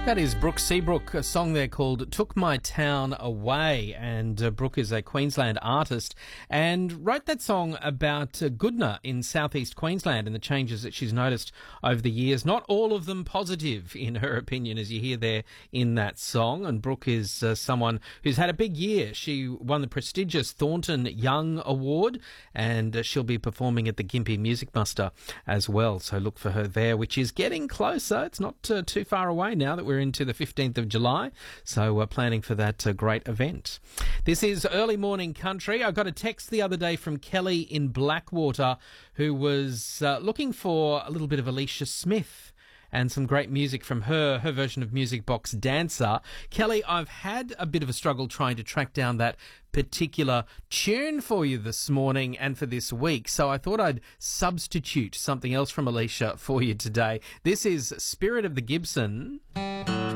That is Brooke Seabrook, a song there called Took My Town Away, and Brooke is a Queensland artist and wrote that song about Goodna in southeast Queensland and the changes that she's noticed over the years. Not all of them positive, in her opinion, as you hear there in that song. And Brooke is someone who's had a big year. She won the prestigious Thornton Young Award, and she'll be performing at the Gympie Music Muster as well. So look for her there, which is getting closer. It's not too far away now that we're into the 15th of July, so we're planning for that great event. This is Early Morning Country. I got a text the other day from Kelly in Blackwater, who was looking for a little bit of Alicia Smith and some great music from her version of Music Box Dancer. Kelly, I've had a bit of a struggle trying to track down that particular tune for you this morning and for this week, so I thought I'd substitute something else from Alicia for you today. This is Spirit of the Gibson.